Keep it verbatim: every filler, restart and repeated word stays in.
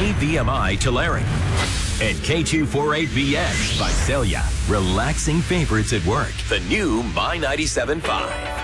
K V M I Tulare. And K two forty-eight V X Visalia. Relaxing favorites at work. The new My ninety-seven point five.